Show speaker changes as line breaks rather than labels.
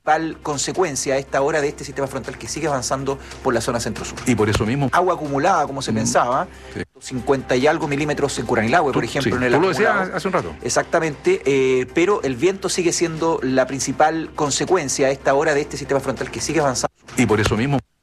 consecuencia a esta hora de este sistema frontal que sigue avanzando por la zona centro-sur.
Y por eso mismo...
Agua acumulada, como se pensaba, 50 y algo milímetros en Curanilahue, por ejemplo, en el
acumulado. Tú lo
acumulado.
decías hace un rato.
Exactamente, pero el viento sigue siendo la principal consecuencia a esta hora de este sistema frontal que sigue avanzando.
Y por eso mismo...